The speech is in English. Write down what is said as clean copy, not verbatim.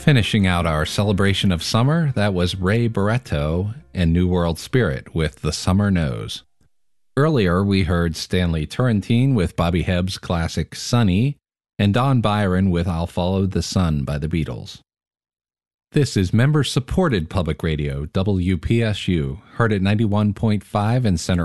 Finishing out our celebration of summer, that was Ray Barretto and New World Spirit with The Summer Knows. Earlier, we heard Stanley Turrentine with Bobby Hebb's classic Sunny, and Don Byron with I'll Follow the Sun by the Beatles. This is member-supported public radio, WPSU, heard at 91.5 in Center